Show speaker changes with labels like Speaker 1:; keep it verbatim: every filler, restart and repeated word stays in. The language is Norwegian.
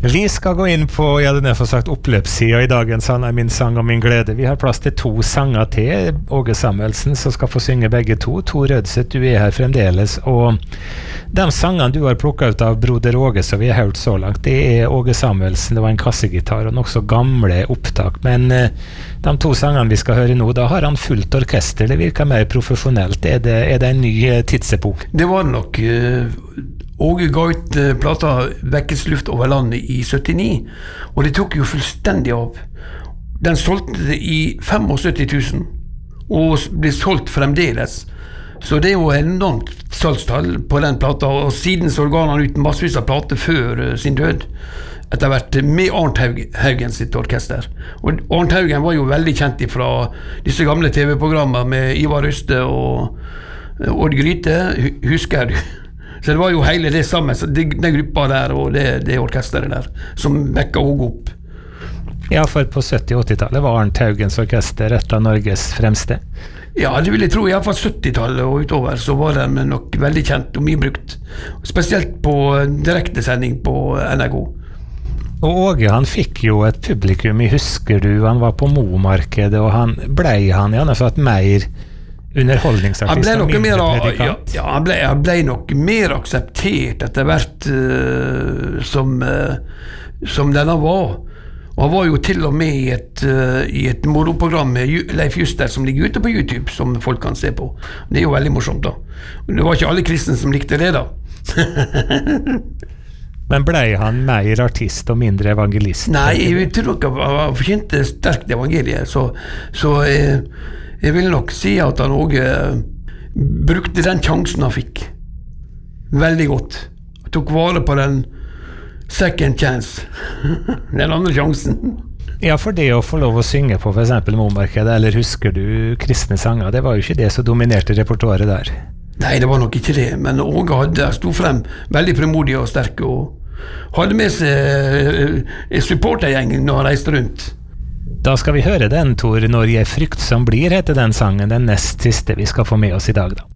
Speaker 1: Vi skal gå inn på, ja, den er for sagt oppløpssida i dagens Han er min sang og min glede. Vi har plass til to sanger til. Åge Samuelsen som skal få synge begge to. Tor Rødseth, du er her fremdeles. Og de sangene du har plukket ut av Broder Åge, så vi har hørt så langt, det er Åge Samuelsen, det var en kassegitar og nokså gamle opptak. Men uh, de to sangene vi skal høre nå, da har han fullt orkester. Det virker mer profesjonelt. Er det, er det en ny uh, tidsepok?
Speaker 2: Det var nok... Uh Åge ga ut uh, plata Vekkelsluft over landet i syttini, og det tok jo fullstendig av. Den solgte det i syttifem tusen, og ble solgt fremdeles. Så det er jo enormt salgstall på den plata, og siden så ga han ut massevis av plater før uh, sin død, etter hvert med Arnt Haug, Haugen sitt orkester. Og Arnt Haugen var jo veldig kjent fra disse gamle T V-programmer med Ivar Ryste og uh, Odd Gryte, husker du? Så det var jo hele det samme, den gruppa der og det, det orkesteret der, som vekket Åge opp.
Speaker 1: Ja, for på sytti- og åtti-tallet var Arnt Haugens orkester et av Norges fremste.
Speaker 2: Ja, det vil jeg tro. I hvert fall sytti-tallet og utover så var den nok veldig kjent og mye brukt. Spesielt på direktesending på N R K.
Speaker 1: Og Åge, han fikk jo et publikum i Husker du, han var på Momarkedet, og han ble han gjerne for et mer underholdningsartist og mindre predikant.
Speaker 2: Ja, ja han, ble, han ble nok mer akseptert etter hvert uh, som, uh, som denne var. Og han var jo til og med i et, uh, i et moroprogram med Leif Juster som ligger ute på YouTube, som folk kan se på. Det er jo veldig morsomt da. Det var ikke alle kristne som likte det da.
Speaker 1: Men ble han mer artist og mindre evangelist?
Speaker 2: Nei, jeg tror ikke han forkynte sterkt evangeliet, så, så uh, jeg vil nok si at han også brukte den sjansen han fikk veldig godt. Han tok vare på den second chance, den andre sjansen.
Speaker 1: Ja, for det å få lov å synge på for eksempel Momarkedet, eller Husker du kristne sanger, det var jo ikke det som dominerte repertoaret der.
Speaker 2: Nei, det var nok ikke det, men Åge hadde stod frem veldig fremodig og sterk, og hadde med seg supportergjengen når han reiste rundt.
Speaker 1: Da skal vi høre den, Tor, Når jeg frykt som blir, heter den sangen, den nest siste vi skal få med oss i dag da.